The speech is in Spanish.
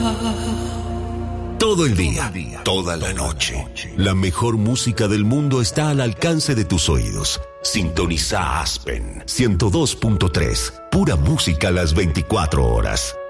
Todo el día, toda la noche. La mejor música del mundo está al alcance de tus oídos. Sintoniza Aspen 102.3. Pura música a las 24 horas.